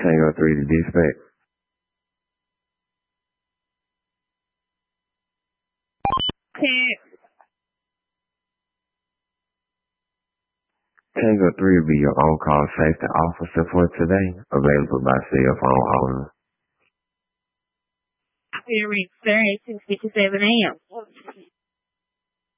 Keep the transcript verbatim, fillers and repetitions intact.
Tango three to dispatch. Tango three will be your on-call safety officer for today, available by cell phone only. Here we experience six fifty-seven a.m.